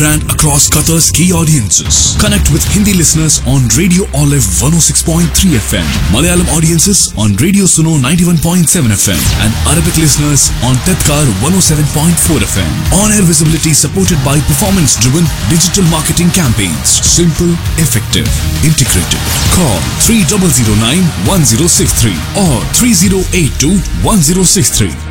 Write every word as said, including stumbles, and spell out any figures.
brand across Qatar's key audiences. Connect with Hindi listeners on Radio Olive one oh six point three F M, Malayalam audiences on Radio Suno ninety-one point seven F M, and Arabic listeners on Tedkar one oh seven point four F M. On-air visibility supported by performance-driven digital marketing campaigns. Simple, effective, integrated. Call three zero zero nine one zero six three or three zero eight two one zero six three.